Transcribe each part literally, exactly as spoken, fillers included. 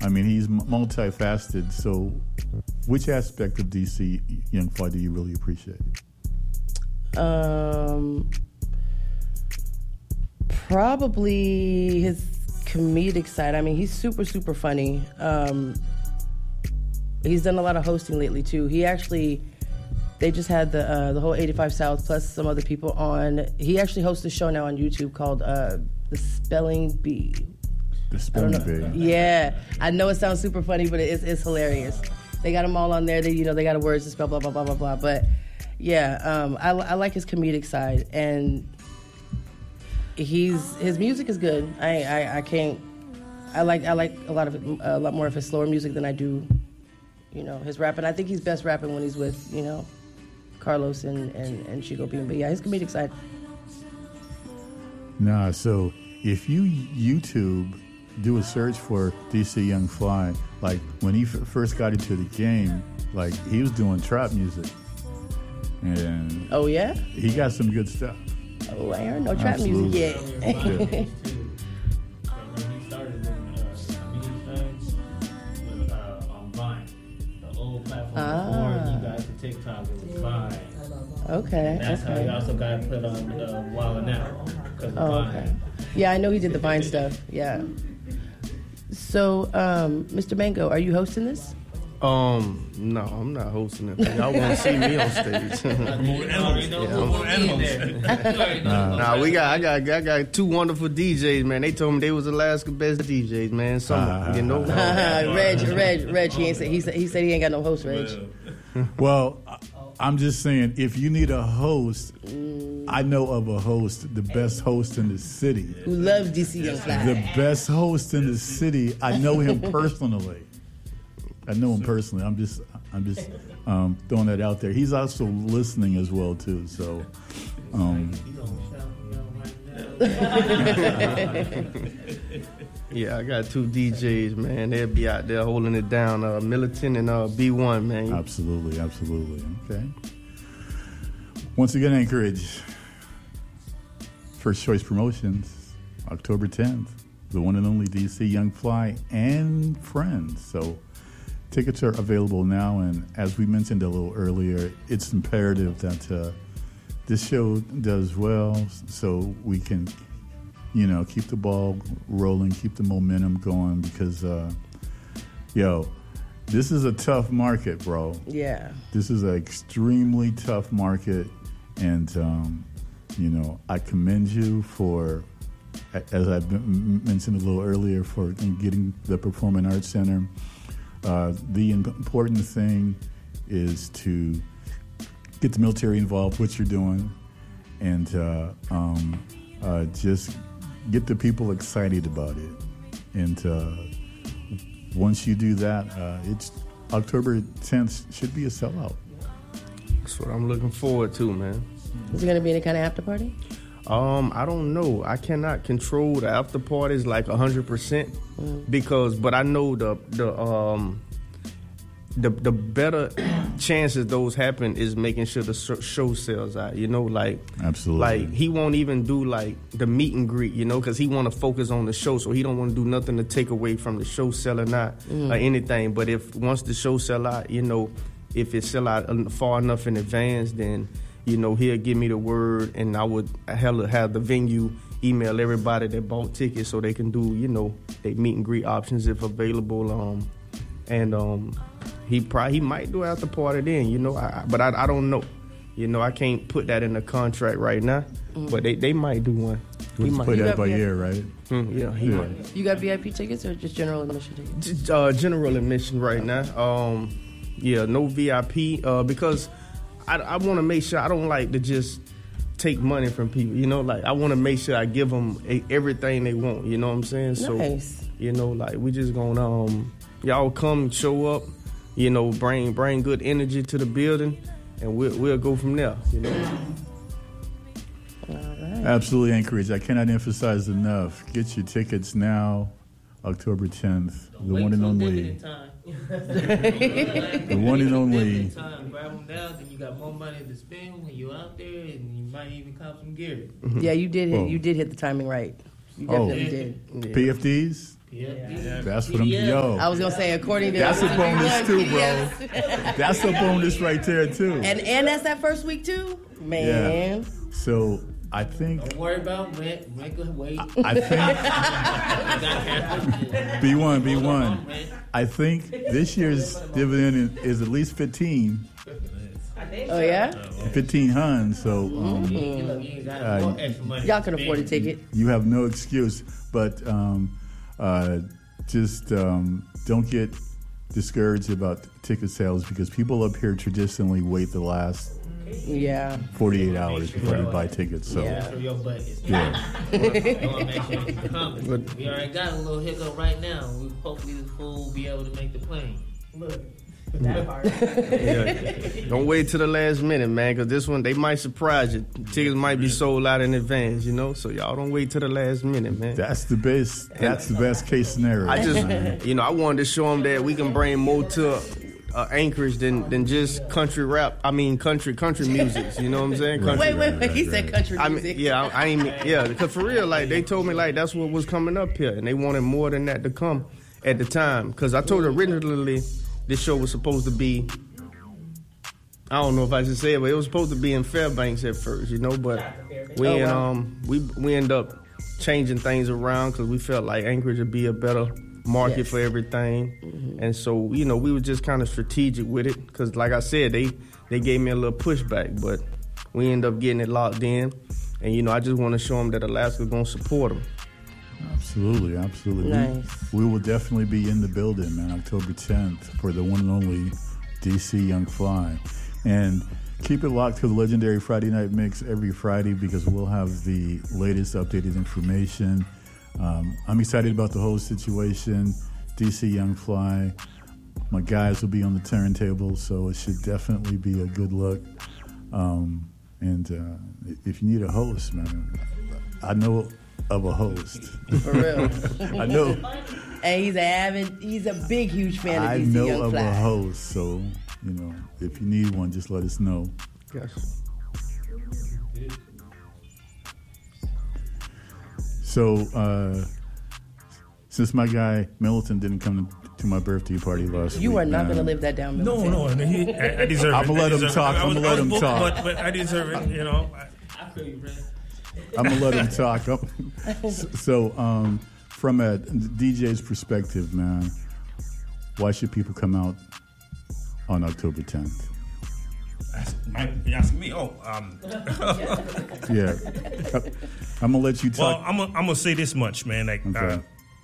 I mean, he's multifaceted. So, which aspect of D C Young Fly do you really appreciate? Um, probably his comedic side. I mean, he's super, super funny. Um, he's done a lot of hosting lately too. He actually, they just had the uh, the whole eighty-five South plus some other people on. He actually hosts a show now on YouTube called uh, The Spelling Bee. The Spelling Bee. Yeah, I know it sounds super funny, but it's it's hilarious. They got them all on there. They you know they got words to spell blah blah blah blah blah. But yeah, um, I I like his comedic side, and he's his music is good. I I, I can't. I like I like a lot of it, a lot more of his slower music than I do, you know, his rap. And I think he's best rapping when he's with you know, Carlos and and and Chico Bean. But yeah, his comedic side. Nah, so if you YouTube. Do a search for D C Young Fly. Like when he f- first got into the game, like he was doing trap music, and oh yeah, he got some good stuff. Oh, I heard no trap Absolutely. music yet. Yeah. He started in uh, things with uh, on Vine, the old platform ah. before you got the TikTok. It was Vine. Okay. And that's okay. how he also got put on uh, Wild 'N Out. Oh, okay. Yeah, I know he did the Vine stuff. Yeah. So, um, Mister Mango, are you hosting this? Um, no, I'm not hosting it. Y'all want to see me on stage? yeah, nah, we got, I got, I got two wonderful D Js, man. They told me they was Alaska best D Js, man. Some, uh, you know. Reg, Reg, Reg. He ain't say, he said he said he ain't got no host, Reg. Well, I'm just saying, if you need a host, I know of a host, the best host in the city. Who loves D C Young Fly. The best host in the city. I know him personally. I know him personally. I'm just, I'm just um, throwing that out there. He's also listening as well too. So, um, yeah, I got two D Js, man. They'll be out there holding it down. Uh, Militant and uh, B one, man. Absolutely, absolutely. Okay. Once again, Anchorage. First Choice Promotions, October tenth. The one and only D C Young Fly and friends. So tickets are available now, and as we mentioned a little earlier, it's imperative that uh, this show does well so we can, you know, keep the ball rolling, keep the momentum going, because, uh, yo, this is a tough market, bro. Yeah. This is an extremely tough market, and, um, you know, I commend you for, as I mentioned a little earlier, for getting the Performing Arts Center. Uh, the important thing is to get the military involved, what you're doing, and uh, um, uh, just get the people excited about it. And uh, once you do that, uh, it's October tenth should be a sellout. That's what I'm looking forward to, man. Is it going to be any kind of after party? Um, I don't know. I cannot control the after parties like a hundred percent because, but I know the the um the the better chances those happen is making sure the show sells out. You know, like absolutely. Like he won't even do like the meet and greet. You know, because he want to focus on the show, so he don't want to do nothing to take away from the show selling out mm. or anything. But if once the show sell out, you know, if it sell out far enough in advance, then you know, he'll give me the word, and I would have the venue email everybody that bought tickets so they can do, you know, they meet and greet options if available. Um, and um, he probably he might do after party then, you know, I, but I, I don't know. You know, I can't put that in the contract right now, mm-hmm. but they, they might do one. We'll just play that by ear, right? Mm, yeah, he yeah. might. You got V I P tickets or just general admission tickets? Uh, general admission right now. Um, yeah, no V I P uh, because I, I want to make sure I don't like to just take money from people, you know, like I want to make sure I give them a, everything they want, you know what I'm saying? Nice. So, you know, like we just gonna, um, y'all come show up, you know, bring bring good energy to the building, and we'll, we'll go from there, you know. All right. Absolutely, Anchorage. I cannot emphasize enough. Get your tickets now, October tenth, the one and only. The one and only. Time, grab them down, then you got more money to spend when you're out there, and you might even cop some gear. Yeah, you did hit. Oh. You did hit the timing right. You definitely oh. did. Yeah. P F Ds. Yeah. That's what I'm. Yo, I was gonna say according to that's a bonus too, bro. Yes. That's a bonus right there too. And and that's that first week too, man. Yeah. So I think. Don't worry about rent. Rent could wait. I think B one, B one. I think this year's dividend is at least fifteen. Oh yeah, fifteen hun. So um, mm-hmm. uh, y'all can afford a ticket. You have no excuse, but um, uh, just um, don't get discouraged about ticket sales because people up here traditionally wait the last yeah forty-eight hours before they buy tickets. So yeah, sure your butt is yeah. We already got a little hiccup right now. We hopefully the fool will be able to make the plane. Look. That part. Yeah. Don't wait till the last minute, man, because this one, they might surprise you. Tickets might be sold out in advance, you know? So y'all don't wait till the last minute, man. That's the best. That's the best case scenario. I just, you know, I wanted to show them that we can bring more to uh, Anchorage than, than just country rap. I mean, country country music. You know what I'm saying? Country, wait, wait, wait. He said country I music. mean, yeah, I, I ain't, yeah, because for real, like, they told me, like, that's what was coming up here, and they wanted more than that to come at the time. Because I told her originally, this show was supposed to be, I don't know if I should say it, but it was supposed to be in Fairbanks at first, you know. But we oh, wow. um we we end up changing things around because we felt like Anchorage would be a better market yes. for everything, mm-hmm. and so you know we were just kind of strategic with it because, like I said, they they gave me a little pushback, but we end up getting it locked in, and you know I just want to show them that Alaska's gonna support them. Absolutely, absolutely. Nice. We, we will definitely be in the building, man, October tenth for the one and only D C Young Fly. And keep it locked to the legendary Friday Night Mix every Friday because we'll have the latest updated information. Um, I'm excited about the whole situation. D C Young Fly. My guys will be on the turntable, so it should definitely be a good look. Um, and uh, if you need a host, man, I know of a host. For real. I know. And he's an avid, he's a big, huge fan of I D C know Young of Fly. a host, so, you know, if you need one, just let us know. Yes. So, uh, since my guy Militant didn't come to my birthday party last you week. You are not going to live that down, No, Militant. no, he, I, I deserve I'm it. going to let him talk. I'm going to let him talk. But, but I deserve it, you know. I feel you, man. I'm going to let him talk. So, um, from a D J's perspective, man, why should people come out on October tenth? You asking me? Oh, um. Yeah. I'm going to let you talk. Well, I'm going I'm to say this much, man. Like, okay.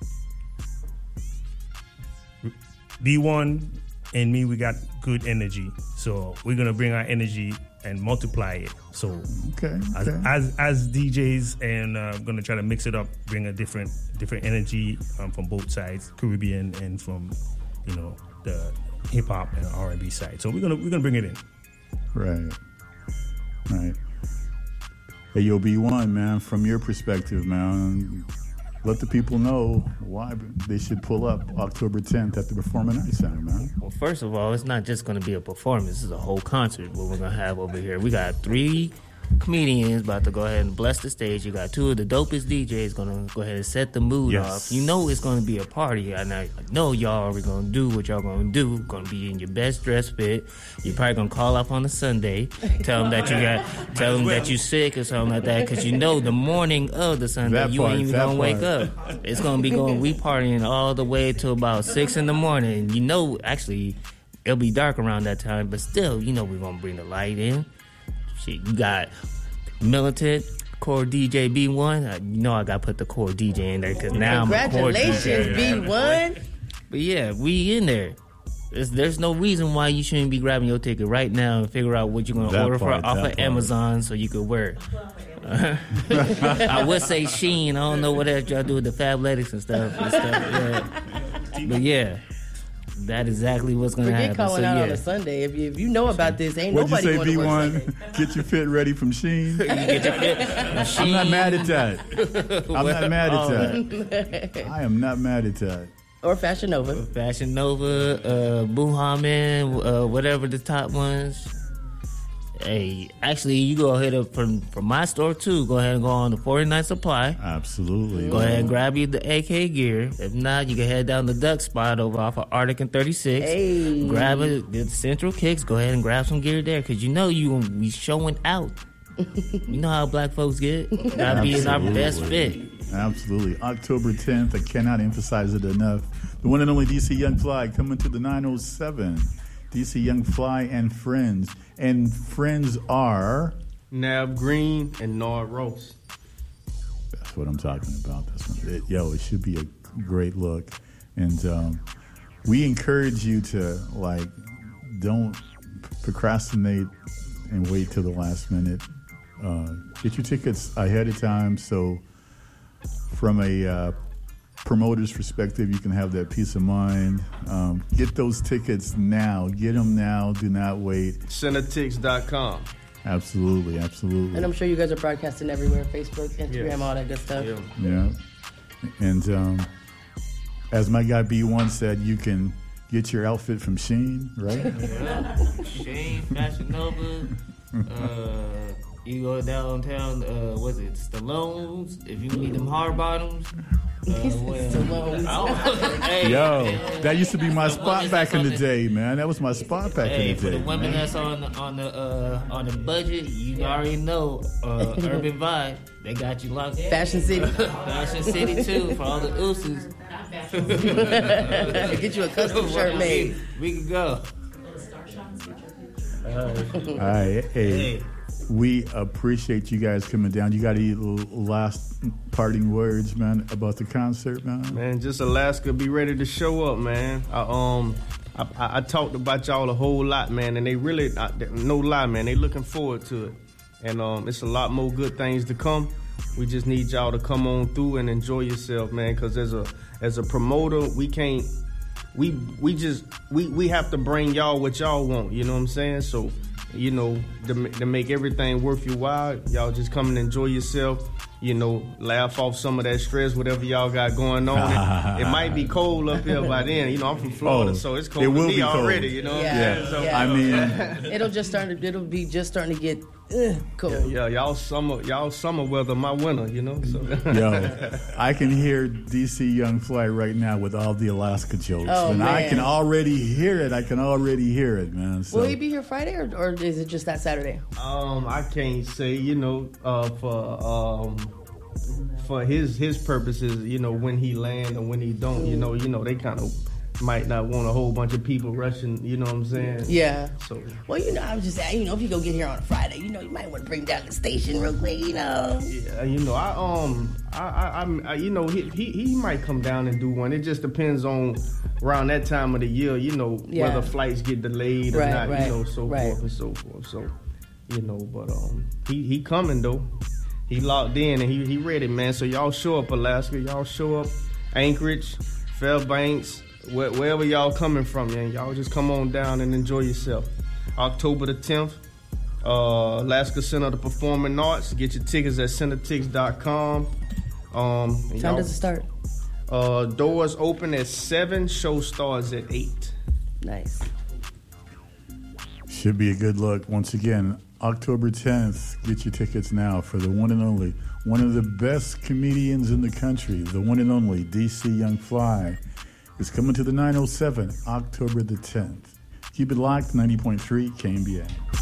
uh, B one and me, we got good energy. So we're going to bring our energy and multiply it. So okay, as, okay. as as D Js, and uh, going to try to mix it up, bring a different different energy um, from both sides, Caribbean and from, you know, the hip hop and R and B side. So we're gonna we're gonna bring it in. Right, right. Hey, yo, B one, man. From your perspective, man, let the people know why they should pull up October tenth at the Performing Arts Center, man. Well, first of all, it's not just going to be a performance. It's a whole concert what we're going to have over here. We got three comedians about to go ahead and bless the stage. You got two of the dopest D Js going to go ahead and set the mood yes. off. You know it's going to be a party. And I know y'all are going to do what y'all going to do. Going to be in your best dress fit. You're probably going to call up on a Sunday. Tell them that you got, tell them that you sick or something like that. Because you know the morning of the Sunday, that you part, ain't even going to wake up. It's going to be going, we partying all the way till about six in the morning. You know, actually, it'll be dark around that time. But still, you know we're going to bring the light in. Shit, you got Militant, core D J B one. I, you know I got to put the core D J in there because now I'm a core D J. Congratulations, B one. But yeah, we in there. There's, there's no reason why you shouldn't be grabbing your ticket right now and figure out what you're going to order part, for off of part. Amazon so you could wear it. I would say Shein. I don't know what else y'all do with the Fabletics and stuff. And stuff yeah. But yeah. That's exactly what's going to happen. Forget calling so, out yeah. on a Sunday. If you, if you know about this, ain't What'd nobody you say, going B one? to work Sunday. Get your fit ready from Shein. Get your fit. I'm not mad at that. I'm not mad at that. I am not mad at that. Or Fashion Nova. Fashion Nova, uh, Boohaman, uh, whatever the top ones. Hey, actually, you go ahead up from from my store too. Go ahead and go on to forty-nine Supply. Absolutely. Go ahead and grab you the A K gear. If not, you can head down the Duck Spot over off of Arctic and thirty-six. Hey. Grab it, the Central Kicks. Go ahead and grab some gear there because you know you gonna be showing out. You know how black folks get. Gotta be in our best fit. Absolutely. October tenth, I cannot emphasize it enough. The one and only D C Young Fly coming to the nine oh seven. D C Young Fly and friends. And friends are... Nab Green and Nard Ross. That's what I'm talking about. This one. It, yo, it should be a great look. And um, we encourage you to, like, don't procrastinate and wait till the last minute. Uh, get your tickets ahead of time so from a uh, promoter's perspective, you can have that peace of mind. Um, get those tickets now. Get them now. Do not wait. Cinetix dot com. Absolutely, absolutely. And I'm sure you guys are broadcasting everywhere, Facebook, Instagram, Yes. all that good stuff. Yeah. Yeah. And um, as my guy B one said, you can get your outfit from Shein, right? Yeah. Shane, Fashion Nova. Uh, you go downtown, uh, what's it, Stallone's? If you need them hard bottoms. Uh, well, Stallone's. I don't- hey, Yo, man. that used to be my For the spot women back in the that's on day, man. That was my spot back Hey, in the for day. the women man. that's on the, on the uh, on the budget, you already know uh, Urban Vibe. They got you locked. Fashion City. Fashion City too for all the ooses. Get you a custom shirt made. We can go. All right, hey, Hey. we appreciate you guys coming down. You got any little last parting words, man, about the concert, man? Man, just Alaska, be ready to show up, man. I, um, I, I, I talked about y'all a whole lot, man, and they really, I, no lie, man, they looking forward to it. And um, it's a lot more good things to come. We just need y'all to come on through and enjoy yourself, man, because as a as a promoter, we can't, we we just, we, we have to bring y'all what y'all want, you know what I'm saying? So, you know, to, to make everything worth your while, y'all just come and enjoy yourself. You know, laugh off some of that stress, whatever y'all got going on. It, it might be cold up here by then. You know, I'm from Florida, Oh, so it's cold it to will me be cold. already. You know, Yeah. Yeah, So, Yeah. I mean, It'll just start. It'll be just starting to get uh, cold. yeah, y'all summer, y'all summer weather, my winter. You know, so yo, I can hear D C Young Fly right now with all the Alaska jokes, Oh, and I man. can already hear it. I can already hear it, man. So. Will he be here Friday, or, or is it just that Saturday? um, I can't say. You know, uh, for um. for his his purposes, you know, when he land and when he don't, you know, you know, they kind of might not want a whole bunch of people rushing. You know what I'm saying? Yeah. So Well, you know, I was just saying, you know, if you go get here on a Friday, you know, you might want to bring down the station real quick, you know. yeah, you know, I um, I I, I'm- I you know, he, he he might come down and do one. It just depends on around that time of the year, you know, Yeah. whether flights get delayed or Right, not, right, you know, so right. forth and so forth. So, you know, but um, he he coming though. He locked in and he he ready, man. So y'all show up, Alaska. Y'all show up, Anchorage, Fairbanks, where, wherever y'all coming from, man. Y'all just come on down and enjoy yourself. October the tenth, uh, Alaska Center of the Performing Arts. Get your tickets at Cinetix dot com. Um, and What time y'all- does it start? Uh, doors open at seven. Show starts at eight. Nice. Should be a good look. Once again, October tenth, get your tickets now for the one and only, one of the best comedians in the country, the one and only D C Young Fly, is coming to the nine oh seven, October the tenth. Keep it locked, ninety point three K M B A.